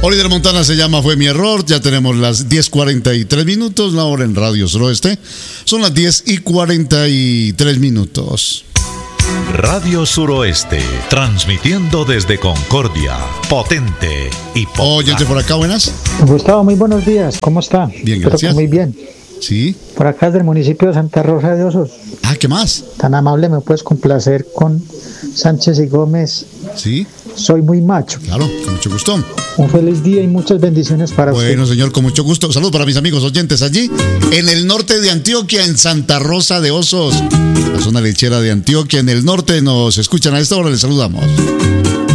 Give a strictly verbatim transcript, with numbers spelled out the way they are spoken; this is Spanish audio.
Oliver Montana se llama Fue mi error. Ya tenemos las diez cuarenta y tres minutos. La hora en Radio Suroeste son las diez y cuarenta y tres minutos. Radio Suroeste, transmitiendo desde Concordia, potente y potente. Oye, por acá, buenas. Gustavo, muy buenos días. ¿Cómo está? Bien, Espero gracias. que muy bien. Sí. Por acá es del municipio de Santa Rosa de Osos. Ah, ¿qué más? Tan amable, me puedes complacer con Sánchez y Gómez. Sí. Soy muy macho. Claro, con mucho gusto. Un feliz día y muchas bendiciones para usted. Bueno, señor, con mucho gusto. Saludos para mis amigos oyentes allí, en el norte de Antioquia, en Santa Rosa de Osos, la zona lechera de Antioquia, en el norte. Nos escuchan a esta hora, les saludamos.